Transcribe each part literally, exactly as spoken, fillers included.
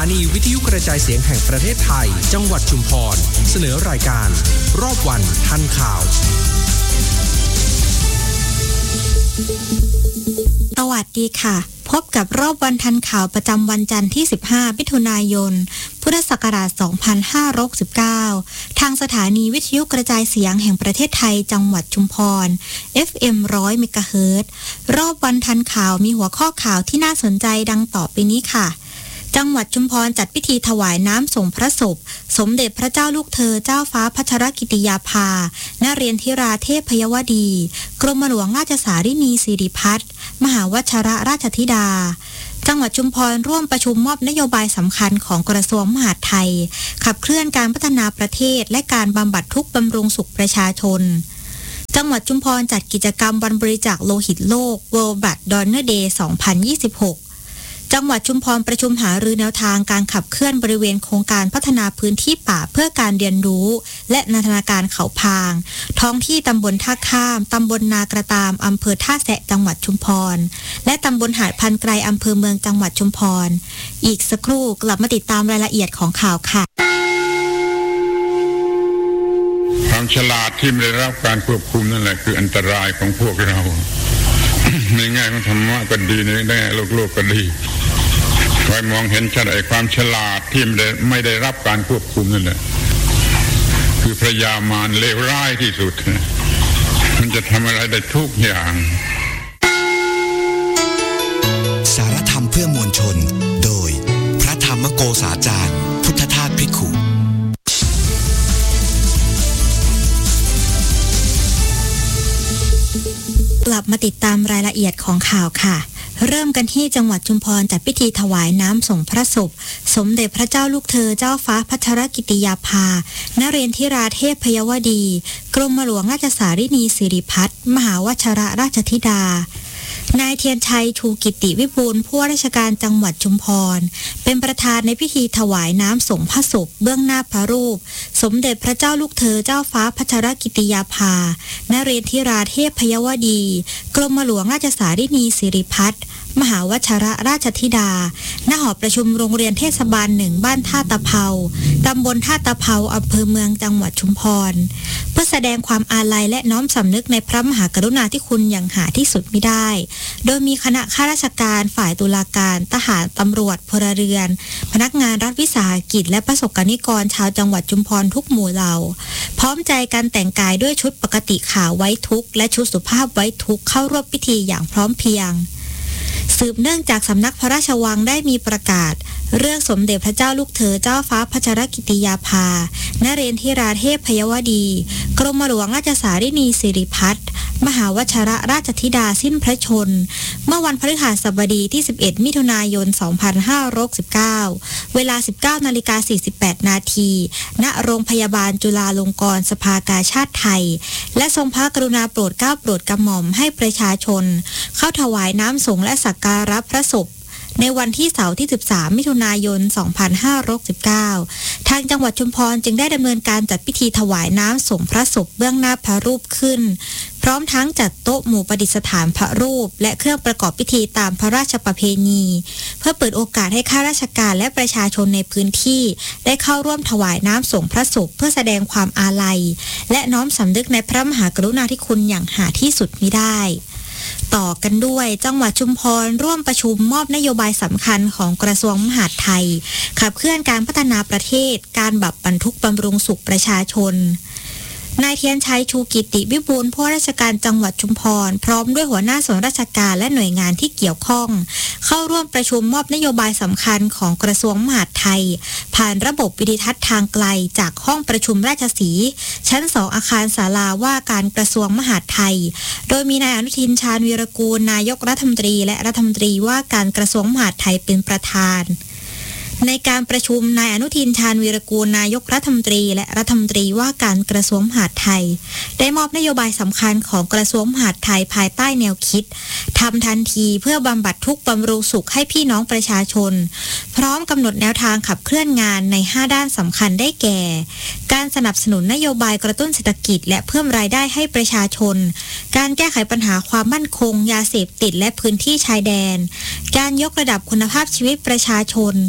านีวิทยุกระจายเสียงแห่งประเทศไทยจังหวัดชุมพรเสนอรายการรอบวันทันข่าวสวัสดีค่ะพบกับรอบวันทันข่าวประจำวันจันทร์ที่สิบห้ามิถุนายนพุทธศักราชสองพันห้าร้อยหกสิบเก้าทางสถานีวิทยุกระจายเสียงแห่งประเทศไทยจังหวัดชุมพร เอฟ เอ็ม หนึ่งร้อย เมกะเฮิรตซ์รอบวันทันข่าวมีหัวข้อข่าวที่น่าสนใจดังต่อไปนี้ค่ะจังหวัดชุมพรจัดพิธีถวายน้ำส่งพระศพสมเด็จพระเจ้าลูกเธอเจ้าฟ้าพัชรกิติยาภานเรียนธิราเทพยวดีกรมหลวงราชสารินีสิริพัฒน์มหาวชรราชธิดาจังหวัดชุมพรร่วมประชุมมอบนโยบายสำคัญของกระทรวงมหาดไทยขับเคลื่อนการพัฒนาประเทศและการบำบัดทุกข์บำรุงสุขประชาชนจังหวัดชุมพรจัดกิจกรรมวันบริจาคโลหิตโลก World Blood Donor Day สองพันยี่สิบหกจังหวัดชุมพรประชุมหารือแนวทางการขับเคลื่อนบริเวณโครงการพัฒนาพื้นที่ป่าเพื่อการเรียนรู้และนันทนาการเขาพางท้องที่ตำบลท่าข้ามตำบลนากระตามอำเภอท่าแซะจังหวัดชุมพรและตำบลหาดพันไกรอำเภอเมืองจังหวัดชุมพรอีกสักครู่กลับมาติดตามรายละเอียดของข่าวค่ะความฉลาดที่ไม่ได้รับการควบคุมนั่นแหละคืออันตรายของพวกเราในแง่ของธรรมะก็ดีในแง่โลกโลกก็ดีคอยมองเห็นชัดไอ้ความฉลาดที่ไม่ได้ไม่ได้รับการควบคุมนั่นแหละคือพระยามารเลวร้ายที่สุดมันจะทำอะไรได้ทุกอย่างสารธรรมเพื่อมวลชนโดยพระธรรมโกษาจารย์พุทธทาสภิกขุกลับมาติดตามรายละเอียดของข่าวค่ะเริ่มกันที่จังหวัดชุมพรจัดพิธีถวายน้ำส่งพระศพสมเด็จพระเจ้าลูกเธอเจ้าฟ้าพัชรกิติยาภานเรนธิราเทพยวดีกรมหลวงราชสารินีสิริพัฒน์มหาวชรราชธิดานายเทียนชัยชูกิติวิบูลย์ผู้ว่าราชการจังหวัดชุมพรเป็นประธานในพิธีถวายน้ำส่งพระศพเบื้องหน้าพระรูปสมเด็จพระเจ้าลูกเธอเจ้าฟ้าพัชรกิติยาภานเรนธิราเทพยวดีกรมหลวงราชสารินีสิริพัฒน์มหาวชรราชธิดาณหอประชุมโรงเรียนเทศบาลหนึ่งบ้านท่าตะเภาตำบลท่าตะเภาอำเภอเมืองจังหวัดชุมพรเพื่อแสดงความอาลัยและน้อมสำนึกในพระมหากรุณาธิคุณอย่างหาที่สุดมิได้โดยมีคณะข้าราชการฝ่ายตุลาการทหารตำรวจพลเรือนพนักงานรัฐวิสาหกิจและประสบกนิกรชาวจังหวัดชุมพรทุกหมู่เหล่าพร้อมใจกันแต่งกายด้วยชุดปกติขาวไว้ทุกข์และชุดสุภาพไว้ทุกข์เข้าร่วมพิธีอย่างพร้อมเพรียงสืบเนื่องจากสำนักพระราชวังได้มีประกาศเรื่องสมเด็จพระเจ้าลูกเธอเจ้าฟ้าพัชรกิติยาภานเรนธิราเทพยวดีกรมหลวงราชสารินีสิริพัฒน์มหาวชรราชธิดาสิ้นพระชนเมื่อวันพฤหัสบดีที่สิบเอ็ดมิถุนายนสองพันห้าร้อยสิบเก้าเวลา สิบเก้านาฬิกาสี่สิบแปดนาทีณโรงพยาบาลจุฬาลงกรณ์สภากาชาดไทยและทรงพระกรุณาโปรดเกล้าโปรดกระหม่อมให้ประชาชนเข้าถวายน้ำสงฆ์และสักการะพระศพในวันที่เสาร์ที่สิบสามมิถุนายนสองพันห้าร้อยสิบเก้าทางจังหวัดชุมพรจึงได้ดำเนินการจัดพิธีถวายน้ำส่งพระศพเบื้องหน้าพระรูปขึ้นพร้อมทั้งจัดโต๊ะหมู่ประดิษฐานพระรูปและเครื่องประกอบพิธีตามพระราชประเพณีเพื่อเปิดโอกาสให้ข้าราชการและประชาชนในพื้นที่ได้เข้าร่วมถวายน้ำส่งพระศพเพื่อแสดงความอาลัยและน้อมสำนึกในพระมหากรุณาธิคุณอย่างหาที่สุดมิได้ต่อกันด้วยจังหวัดชุมพรร่วมประชุมมอบนโยบายสำคัญของกระทรวงมหาดไทยขับเคลื่อนการพัฒนาประเทศการบำบัดทุกข์บำรุงสุขประชาชนนายเทียนชัยชูกิติวิบูลย์ผู้ว่าราชการจังหวัดชุมพรพร้อมด้วยหัวหน้าส่วนราชการและหน่วยงานที่เกี่ยวข้องเข้าร่วมประชุมมอบนโยบายสำคัญของกระทรวงมหาดไทยผ่านระบบวิดิทัศน์ทางไกลจากห้องประชุมราชสีห์ชั้นสองอาคารศาลาว่าการกระทรวงมหาดไทยโดยมีนายอนุทินชาญวีรกูลนายกรัฐมนตรีและรัฐมนตรีว่าการกระทรวงมหาดไทยเป็นประธานในการประชุมนายอนุทินชาญวีรกูลนายกรัฐมนตรีและรัฐมนตรีว่าการกระทรวงมหาดไทยได้มอบนโยบายสำคัญของกระทรวงมหาดไทยภายใต้แนวคิดทำทันทีเพื่อบำบัดทุกข์บำรุงสุขให้พี่น้องประชาชนพร้อมกำหนดแนวทางขับเคลื่อนงานในห้าด้านสำคัญได้แก่การสนับสนุนนโยบายกระตุ้นเศรษฐกิจและเพิ่มรายได้ให้ประชาชนการแก้ไขปัญหาความมั่นคงยาเสพติดและพื้นที่ชายแดนการยกระดับคุณภาพชีวิตประชาชน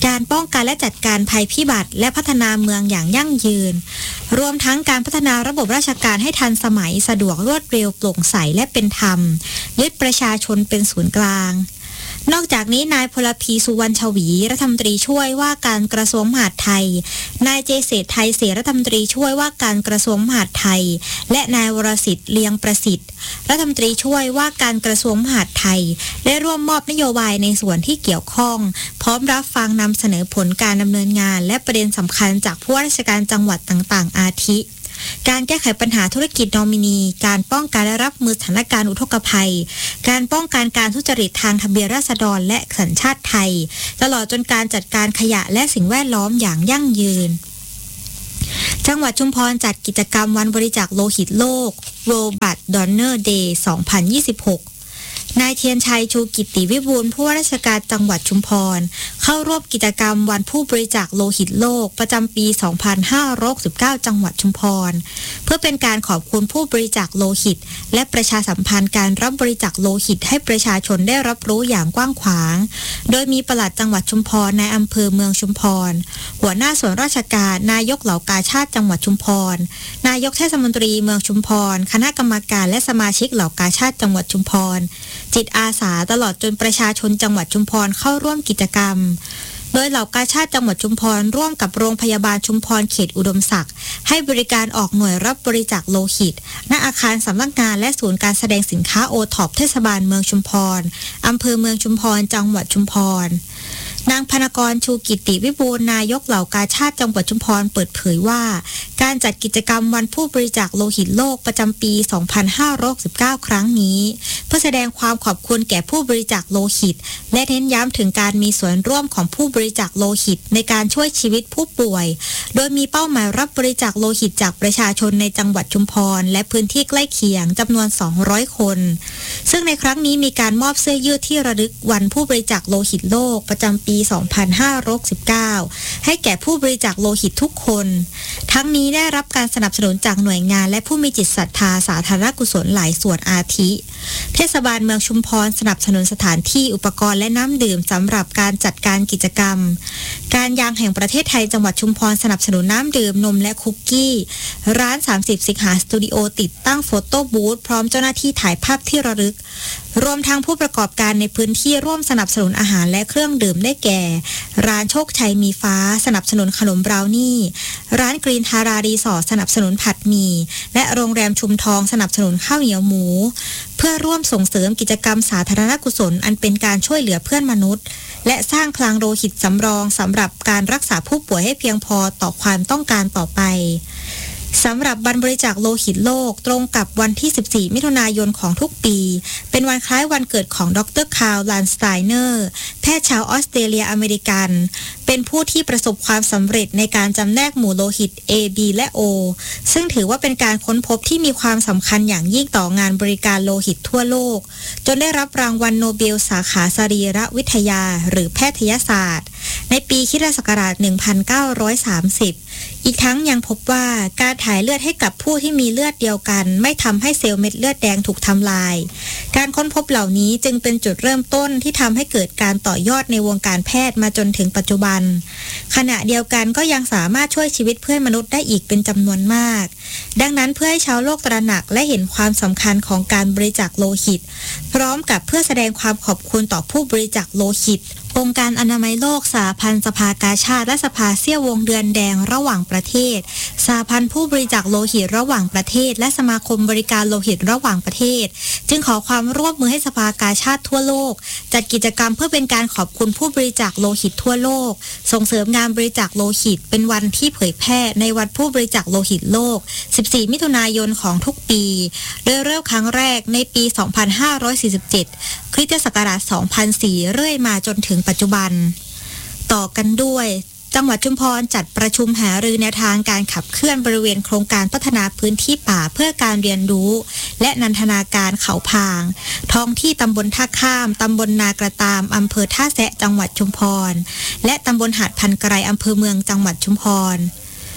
การป้องกันและจัดการภัยพิบัติและพัฒนาเมืองอย่างยั่งยืนรวมทั้งการพัฒนาระบบราชการให้ทันสมัยสะดวกรวดเร็วโปร่งใสและเป็นธรรมยึดประชาชนเป็นศูนย์กลางนอกจากนี้นายพลพีสุวรรณชวีรัฐมนตรีช่วยว่าการกระทรวงมหาดไทยนายเจเศรษฐ์ไทยเสรัฐมนตรีช่วยว่าการกระทรวงมหาดไทยและนายวรสิทธิ์เลียงประสิทธิ์รัฐมนตรีช่วยว่าการกระทรวงมหาดไทยได้ร่วมมอบนโยบายในส่วนที่เกี่ยวข้องพร้อมรับฟังนำเสนอผลการดำเนินงานและประเด็นสำคัญจากผู้ว่าราชการจังหวัดต่างๆอาทิการแก้ไขปัญหาธุรกิจนอมินีการป้องกันและรับมือสถานการณ์อุทกภัยการป้องกันการทุจริตทางทะเบียนราษฎรและสัญชาติไทยตลอดจนการจัดการขยะและสิ่งแวดล้อมอย่างยั่งยืนจังหวัดชุมพรจัดกิจกรรมวันบริจาคโลหิตโลก Robert Donor Day สองพันยี่สิบหกนายเทียนชัยชูกิตติวิบูลย์ผู้ว่าราชการจังหวัดชุมพรเข้าร่วมกิจกรรมวันผู้บริจาคโลหิตโลกประจำปี สองพันห้าร้อยหกสิบเก้า จังหวัดชุมพรเพื่อเป็นการขอบคุณผู้บริจาคโลหิตและประชาสัมพันธ์การรับบริจาคโลหิตให้ประชาชนได้รับรู้อย่างกว้างขวางโดยมีปลัดจังหวัดชุมพรนายอำเภอเมืองชุมพรหัวหน้าส่วนราชการนายกเหล่ากาชาดจังหวัดชุมพรนายกเทศมนตรีเมืองชุมพรคณะกรรมการและสมาชิกเหล่ากาชาดจังหวัดชุมพรจิตอาสาตลอดจนประชาชนจังหวัดชุมพรเข้าร่วมกิจกรรมโดยเหล่ากาชาดจังหวัดชุมพรร่วมกับโรงพยาบาลชุมพรเขตอุดมศักดิ์ให้บริการออกหน่วยรับบริจาคโลหิตณอาคารสำนักงานและศูนย์การแสดงสินค้าโอท็อปเทศบาลเมืองชุมพรอำเภอเมืองชุมพรจังหวัดชุมพรนางพนกรชูกิตติวิบูลย์นายกเหล่ากาชาดจังหวัดชุมพรเปิดเผยว่าการจัดกิจกรรมวันผู้บริจาคโลหิตโลกประจำปี สองพันห้าร้อยหกสิบเก้า ครั้งนี้เพื่อแสดงความขอบคุณแก่ผู้บริจาคโลหิตและเน้นย้ำถึงการมีส่วนร่วมของผู้บริจาคโลหิตในการช่วยชีวิตผู้ป่วยโดยมีเป้าหมายรับบริจาคโลหิตจากประชาชนในจังหวัดชุมพรและพื้นที่ใกล้เคียงจำนวนสองร้อยคนซึ่งในครั้งนี้มีการมอบเสื้อยืดที่ระลึกวันผู้บริจาคโลหิตโลกประจำปี สองพันห้าร้อยหกสิบเก้า ให้แก่ผู้บริจาคโลหิตทุกคนทั้งนี้ได้รับการสนับสนุนจากหน่วยงานและผู้มีจิตศรัทธาสาธารณกุศลหลายส่วนอาทิเทศบาลเมืองชุมพรสนับสนุนสถานที่อุปกรณ์และน้ำดื่มสำหรับการจัดการกิจกรรมการยางแห่งประเทศไทยจังหวัดชุมพรสนับสนุนน้ำดื่มนมและคุกกี้ร้านสามสิบสิงหาสตูดิโอติดตั้งโฟโต้บูธพร้อมเจ้าหน้าที่ถ่ายภาพที่ระลึกรวมทั้งผู้ประกอบการในพื้นที่ร่วมสนับสนุนอาหารและเครื่องดื่มได้แก่ร้านโชคชัยมีฟ้าสนับสนุนขนมบราวนี่ร้านกรีนทารารีสอร์ทสนับสนุนผัดหมี่และโรงแรมชุมทองสนับสนุนข้าวเหนียวหมูเพื่อร่วมส่งเสริมกิจกรรมสาธารณกุศลอันเป็นการช่วยเหลือเพื่อนมนุษย์และสร้างคลังโลหิตสำรองสำหรับการรักษาผู้ป่วยให้เพียงพอต่อความต้องการต่อไปสำหรับวันบริจาคโลหิตโลกตรงกับวันที่สิบสี่มิถุนายนของทุกปีเป็นวันคล้ายวันเกิดของดร.คาร์ล ลันสไตเนอร์แพทย์ชาวออสเตรเลียอเมริกันเป็นผู้ที่ประสบความสำเร็จในการจำแนกหมู่โลหิต A B และ O ซึ่งถือว่าเป็นการค้นพบที่มีความสำคัญอย่างยิ่งต่องานบริการโลหิตทั่วโลกจนได้รับรางวัลโนเบลสาขาสรีรวิทยาหรือแพทยศาสตร์ในปีค.ศ. หนึ่งพันเก้าร้อยสามสิบอีกทั้งยังพบว่าการถ่ายเลือดให้กับผู้ที่มีเลือดเดียวกันไม่ทำให้เซลล์เม็ดเลือดแดงถูกทำลายการค้นพบเหล่านี้จึงเป็นจุดเริ่มต้นที่ทำให้เกิดการต่อยอดในวงการแพทย์มาจนถึงปัจจุบันขณะเดียวกันก็ยังสามารถช่วยชีวิตเพื่อนมนุษย์ได้อีกเป็นจำนวนมากดังนั้นเพื่อให้ชาวโลกตระหนักและเห็นความสำคัญของการบริจาคโลหิตพร้อมกับเพื่อแสดงความขอบคุณต่อผู้บริจาคโลหิตองค์การอนามัยโลกสหพันธ์สภากาชาดและสภาเสี้ยววงเดือนแดงระหว่างประเทศสหพันธ์ผู้บริจาคโลหิตระหว่างประเทศและสมาคมบริการโลหิตระหว่างประเทศจึงขอความร่วมมือให้สภากาชาดทั่วโลกจัดกิจกรรมเพื่อเป็นการขอบคุณผู้บริจาคโลหิตทั่วโลกส่งเสริมงานบริจาคโลหิตเป็นวันที่เผยแพร่ในวันผู้บริจาคโลหิตโลกสิบสี่มิถุนายนของทุกปีโดยเริ่มครั้งแรกในปีสองพันห้าร้อยสี่สิบเจ็ดคริสตศักราชสองพันสี่เรื่อยมาจนถึงปัจจุบันต่อกันด้วยจังหวัดชุมพรจัดประชุมหารือแนวทางการขับเคลื่อนบริเวณโครงการพัฒนาพื้นที่ป่าเพื่อการเรียนรู้และนันทนาการเขาพางท้องที่ตำบลท่าข้ามตำบลนากระตามอำเภอท่าแซะจังหวัดชุมพรและตำบลหาดพันไกรอำเภอเมืองจังหวัดชุมพร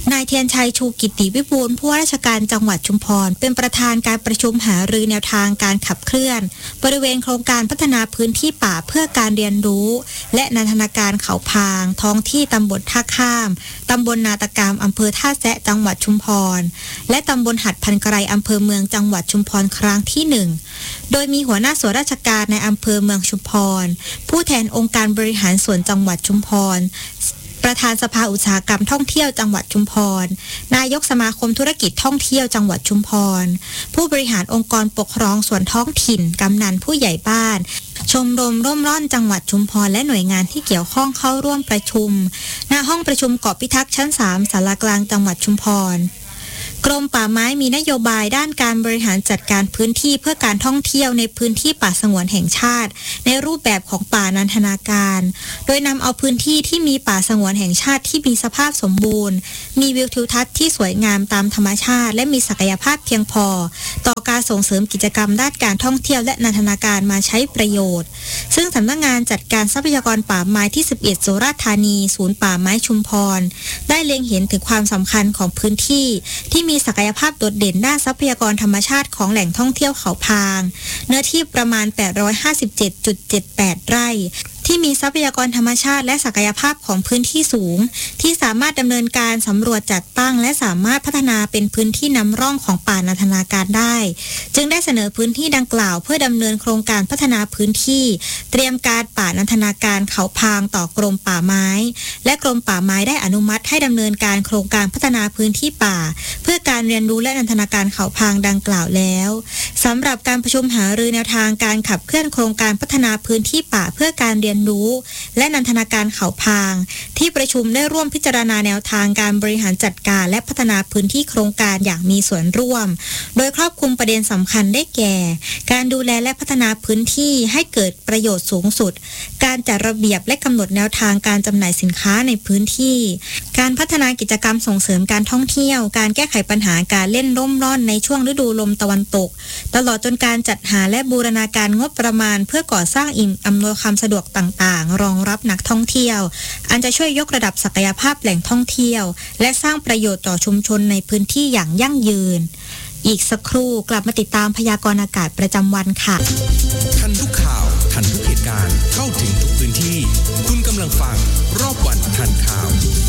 นายเทียนชัยชูกิติวิบูลย์ผู้ว่าราชการจังหวัดชุมพรเป็นประธานการประชุมหารือแนวทางการขับเคลื่อนบริเวณโครงการพัฒนาพื้นที่ป่าเพื่อการเรียนรู้และนันทนาการเขาพางท้องที่ตำบลท่าข้ามตำบลนาตะกามอำเภอท่าแซะจังหวัดชุมพรและตำบลหัดพันไกรอำเภอเมืองจังหวัดชุมพรครั้งที่หนึ่งโดยมีหัวหน้าส่วนราชการในอำเภอเมืองชุมพรผู้แทนองค์การบริหารส่วนจังหวัดชุมพรประธานสภาอุตสาหกรรมท่องเที่ยวจังหวัดชุมพรนายกสมาคมธุรกิจท่องเที่ยวจังหวัดชุมพรผู้บริหารองค์กรปกครองส่วนท้องถิ่นกำนันผู้ใหญ่บ้านชมรมร่มร่อนจังหวัดชุมพรและหน่วยงานที่เกี่ยวข้องเข้าร่วมประชุมณห้องประชุมเกาะพิทักษ์ชั้นสามศาลากลางจังหวัดชุมพรกรมป่าไม้มีนโยบายด้านการบริหารจัดการพื้นที่เพื่อการท่องเที่ยวในพื้นที่ป่าสงวนแห่งชาติในรูปแบบของป่านันทนาการโดยนำเอาพื้นที่ที่มีป่าสงวนแห่งชาติที่มีสภาพสมบูรณ์มีวิวทิวทัศน์ที่สวยงามตามธรรมชาติและมีศักยภาพเพียงพอต่อการส่งเสริมกิจกรรมด้านการท่องเที่ยวและนันทนาการมาใช้ประโยชน์ซึ่งสำนักงานจัดการทรัพยากรป่าไม้ที่สิบเอ็ดสุราษฎร์ธานีศูนย์ป่าไม้ชุมพรได้เล็งเห็นถึงความสำคัญของพื้นที่ที่มีศักยภาพโดดเด่นด้านทรัพยากรธรรมชาติของแหล่งท่องเที่ยวเขาพางเนื้อที่ประมาณ แปดร้อยห้าสิบเจ็ดจุดเจ็ดแปด ไร่ที่มีทรัพยากรธรรมชาติและศักยภาพของพื้นที่สูงที่สามารถดำเนินการสำรวจจัดตั้งและสามารถพัฒนาเป็นพื้นที่นำร่องของป่านันทนาการได้จึงได้เสนอพื้นที่ดังกล่าวเพื่อดำเนินโครงการพัฒนาพื้นที่เตรียมการป่านันทนาการเขาพางต่อกรมป่าไม้และกรมป่าไม้ได้อนุมัติให้ดำเนินการโครงการพัฒนาพื้นที่ป่าเพื่อการเรียนรู้และนันทนาการเขาพางดังกล่าวแล้วสำหรับการประชุมหารือแนวทางการขับเคลื่อนโครงการพัฒนาพื้นที่ป่าเพื่อการเรียนรู้และนันทนาการเขาพางที่ประชุมได้ร่วมพิจารณาแนวทางการบริหารจัดการและพัฒนาพื้นที่โครงการอย่างมีส่วนร่วมโดยครอบคลุมประเด็นสำคัญได้แก่การดูแลและพัฒนาพื้นที่ให้เกิดประโยชน์สูงสุดการจัดระเบียบและกำหนดแนวทางการจำหน่ายสินค้าในพื้นที่การพัฒนากิจกรรมส่งเสริมการท่องเที่ยวการแก้ไขปัญหาการเล่นร่มร่อนในช่วงฤดูลมตะวันตกตลอดจนการจัดหาและบูรณาการงบประมาณเพื่อก่อสร้างอิ่มอำนวยความสะดวกต่างๆรองรับนักท่องเที่ยวอันจะช่วยยกระดับศักยภาพแหล่งท่องเที่ยวและสร้างประโยชน์ต่อชุมชนในพื้นที่อย่างยั่งยืนอีกสักครู่กลับมาติดตามพยากรณ์อากาศประจำวันค่ะทันทุกข่าวทันทุกเหตุการณ์เข้าถึงทุกพื้นที่คุณกำลังฟังรอบวันทันข่าว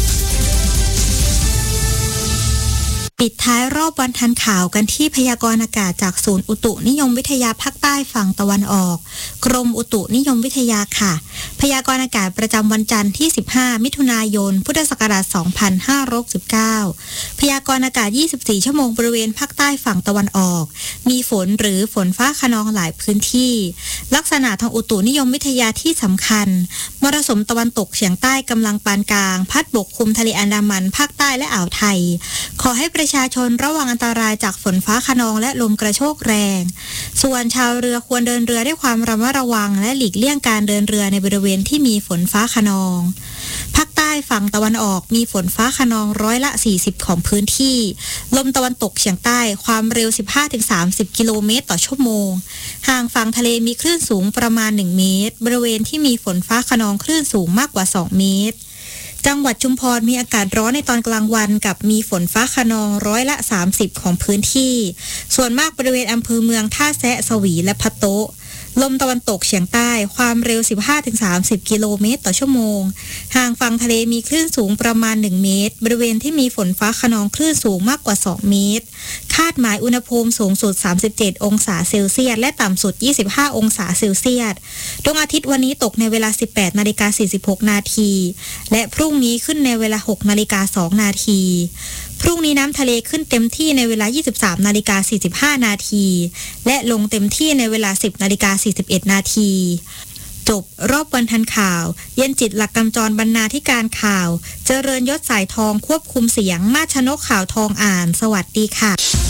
ปิดท้ายรอบวันทันข่าวกันที่พยากรณ์อากาศจากศูนย์อุตุนิยมวิทยาภาคใต้ฝั่งตะวันออกกรมอุตุนิยมวิทยาค่ะพยากรณ์อากาศประจำวันจันทร์ที่สิบห้ามิถุนายนพุทธศักราชสองพันห้าร้อยหกสิบเก้าพยากรณ์อากาศยี่สิบสี่ชั่วโมงบริเวณภาคใต้ฝั่งตะวันออกมีฝนหรือฝนฟ้าคะนองหลายพื้นที่ลักษณะทางอุตุนิยมวิทยาที่สำคัญมรสุมตะวันตกเฉียงใต้กำลังปานกลางพัดปกคลุมทะเลอันดามันภาคใต้และอ่าวไทยขอให้ประชาชนระวังอันตรายจากฝนฟ้าคะนองและลมกระโชกแรงส่วนชาวเรือควรเดินเรือด้วยความระมัดระวังและหลีกเลี่ยงการเดินเรือในบริเวณที่มีฝนฟ้าคะนองภาคใต้ฝั่งตะวันออกมีฝนฟ้าคะนองร้อยละสี่สิบของพื้นที่ลมตะวันตกเฉียงใต้ความเร็ว สิบห้าถึงสามสิบ กิโลเมตรต่อชั่วโมงห่างฝั่งทะเลมีคลื่นสูงประมาณหนึ่งเมตรบริเวณที่มีฝนฟ้าคะนองคลื่นสูงมากกว่าสองเมตรจังหวัดชุมพรมีอากาศร้อนในตอนกลางวันกับมีฝนฟ้าคะนองร้อยละสามสิบของพื้นที่ส่วนมากบริเวณอำเภอเมืองท่าแซะสวีและพะโต๊ะลมตะวันตกเฉียงใต้ความเร็ว สิบห้าถึงสามสิบ กิโลเมตรต่อชั่วโมงห่างฝั่งทะเลมีคลื่นสูงประมาณหนึ่งเมตรบริเวณที่มีฝนฟ้าคะนองคลื่นสูงมากกว่าสองเมตรคาดหมายอุณหภูมิสูงสุดสามสิบเจ็ดองศาเซลเซียสและต่ำสุดยี่สิบห้าองศาเซลเซียสดวงอาทิตย์วันนี้ตกในเวลา สิบแปดนาฬิกาสี่สิบหก นาทีและพรุ่งนี้ขึ้นในเวลา หกนาฬิกาสอง นาทีพรุ่งนี้น้ำทะเลขึ้นเต็มที่ในเวลา ยี่สิบสามนาฬิกาสี่สิบห้า นาทีและลงเต็มที่ในเวลา สิบนาฬิกาสี่สิบเอ็ด นาทีจบรอบวันทันข่าวเย็นจิตหลักกำจรบรรณาธิการข่าวเจริญยศสายทองควบคุมเสียงมาชนกข่าวทองอ่านสวัสดีค่ะ